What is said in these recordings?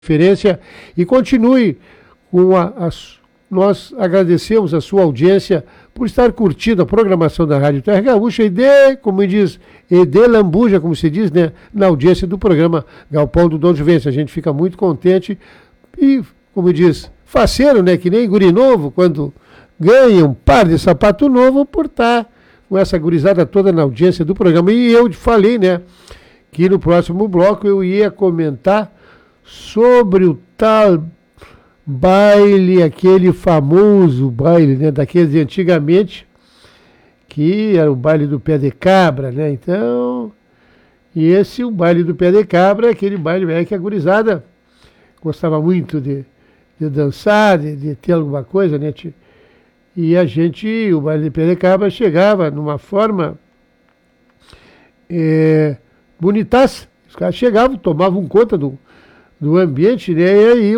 referência e continue com nós agradecemos a sua audiência por estar curtindo a programação da Rádio Terra Gaúcha como diz, e de lambuja, como se diz, né, na audiência do programa Galpão do Dom Juvencio. A gente fica muito contente e, como diz, faceiro, né, que nem guri novo, quando ganha um par de sapato novo por estar com essa gurizada toda na audiência do programa. E eu falei, né, que no próximo bloco eu ia comentar sobre o tal baile, aquele famoso baile, né, daqueles de antigamente, que era o baile do pé de cabra, né? Então, o baile do pé de cabra é aquele baile que a gurizada gostava muito de dançar, de ter alguma coisa, né? E o baile do pé de cabra chegava numa forma bonitaça. Os caras chegavam, tomavam conta do ambiente, né? E aí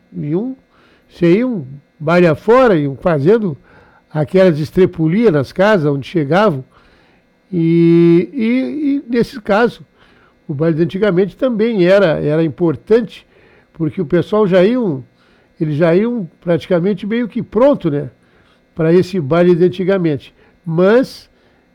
iam baile afora, iam fazendo aquelas estrepulias nas casas onde chegavam. E nesse caso, o baile de antigamente também era importante, porque o pessoal eles já iam praticamente meio que pronto, né, para esse baile de antigamente. Mas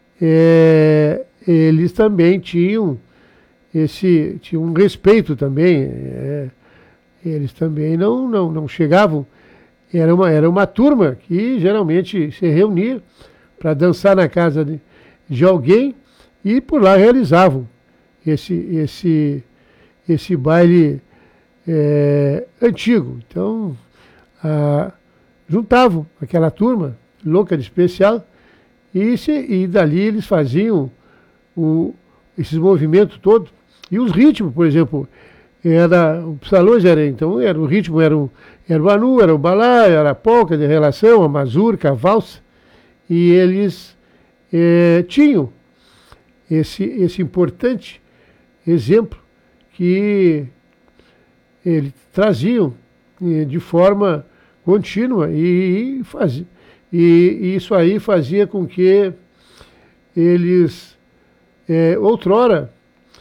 eles também tinham um respeito também. Eles também não chegavam. Era uma turma que geralmente se reunia para dançar na casa de alguém e por lá realizavam esse baile antigo. Então, juntavam aquela turma louca de especial e dali eles faziam esses movimentos todos. E os ritmos, por exemplo, os salões era o ritmo, era o anu, era o balaio, era a polca de relação, a mazurca, a valsa, e eles tinham esse importante exemplo que eles traziam de forma contínua e isso aí fazia com que eles outrora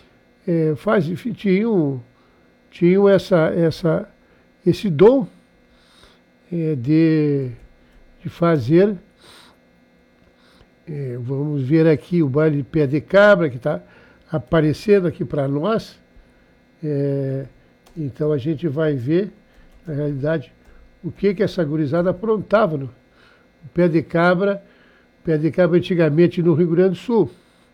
tinham esse dom de fazer. Vamos ver aqui o baile de pé de cabra que está aparecendo aqui para nós. Então a gente vai ver, na realidade, o que essa gurizada aprontava no pé de cabra antigamente no Rio Grande do Sul.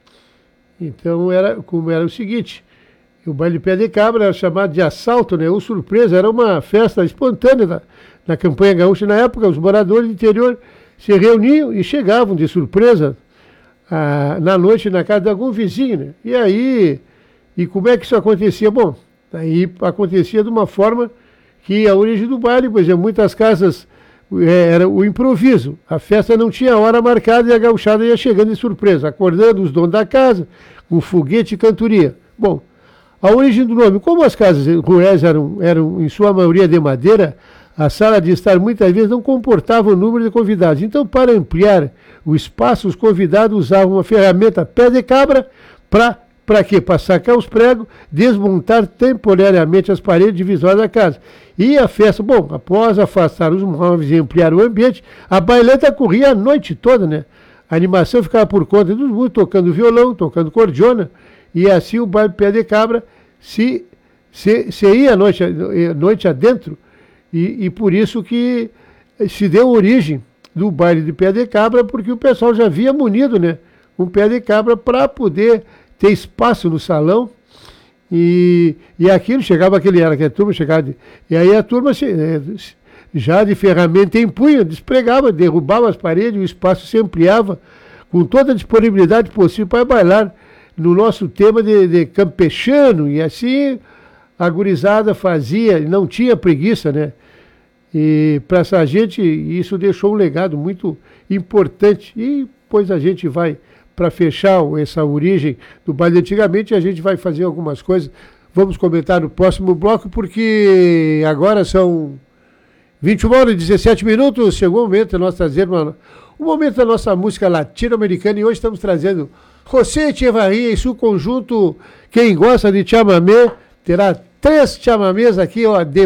Então era o seguinte: o baile de pé de cabra era chamado de assalto, né, ou surpresa. Era uma festa espontânea na campanha gaúcha. Na época, os moradores do interior se reuniam e chegavam de surpresa na noite na casa de algum vizinho, né? E como é que isso acontecia? Bom, aí acontecia de uma forma que a origem do baile, por exemplo, muitas casas era o improviso. A festa não tinha hora marcada e a gauchada ia chegando de surpresa, acordando os donos da casa com foguete e cantoria. Bom, a origem do nome: como as casas rurais eram em sua maioria de madeira, a sala de estar muitas vezes não comportava o número de convidados. Então, para ampliar o espaço, os convidados usavam uma ferramenta pé de cabra para quê? Para sacar os pregos, desmontar temporariamente as paredes divisórias da casa. E a festa, bom, após afastar os móveis e ampliar o ambiente, a bailanta corria a noite toda, né? A animação ficava por conta dos músicos, tocando violão, tocando cordiona, e assim o baile pé de cabra se ia noite adentro, e por isso que se deu origem do baile de pé de cabra, porque o pessoal já havia munido, né, um pé de cabra para poder ter espaço no salão, e aquilo chegava aquela turma chegava, e aí a turma já de ferramenta em punho, despregava, derrubava as paredes, o espaço se ampliava com toda a disponibilidade possível para bailar no nosso tema de campechano, e assim a gurizada fazia, não tinha preguiça, né? E para essa gente isso deixou um legado muito importante. E depois a gente vai, para fechar essa origem do baile antigamente, a gente vai fazer algumas coisas. Vamos comentar no próximo bloco, porque agora são 21h17. Chegou o momento de nós trazermos o momento da nossa música latino-americana, e hoje estamos trazendo José Echevarria e seu conjunto. Quem gosta de chamamé terá 3 chamamês aqui, ó,